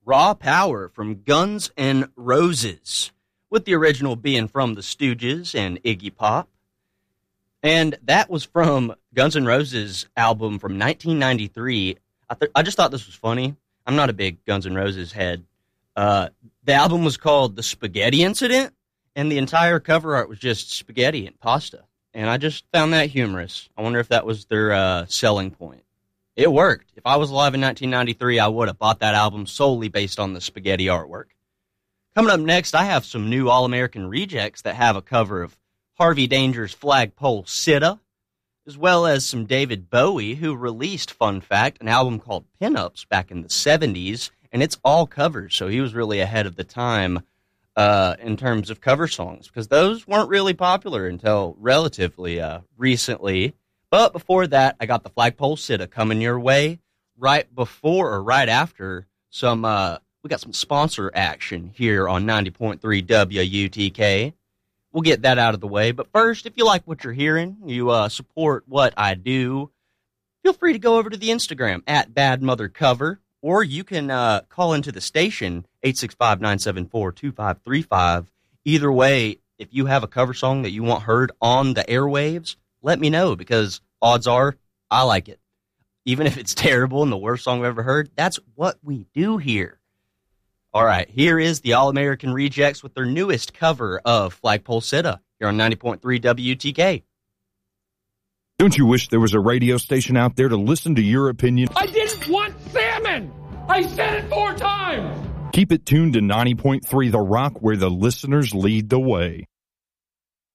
Raw Power from Guns N' Roses, with the original being from the Stooges and Iggy Pop. And that was from Guns N' Roses album from 1993. I just thought this was funny. I'm not a big Guns N' Roses head. The album was called The Spaghetti Incident, and the entire cover art was just spaghetti and pasta. And I just found that humorous. I wonder if that was their selling point. It worked. If I was alive in 1993, I would have bought that album solely based on the spaghetti artwork. Coming up next, I have some new All-American rejects that have a cover of Harvey Danger's Flagpole Sitta, as well as some David Bowie, who released, fun fact, an album called Pinups back in the 70s, and it's all covers, so he was really ahead of the time in terms of cover songs, because those weren't really popular until relatively recently. But before that, I got the Flagpole Sitta coming your way right before or right after some, we got some sponsor action here on 90.3 WUTK. We'll get that out of the way. But first, if you like what you're hearing, you support what I do, feel free to go over to the Instagram at BadMotherCover, or you can call into the station, 865-974-2535. Either way, if you have a cover song that you want heard on the airwaves, let me know, because odds are I like it. Even if it's terrible and the worst song I've ever heard, that's what we do here. All right, here is the All-American Rejects with their newest cover of Flagpole Sitta here on 90.3 WTK. Don't you wish there was a radio station out there to listen to your opinion? I didn't want salmon! I said it 4 times! Keep it tuned to 90.3 The Rock, where the listeners lead the way.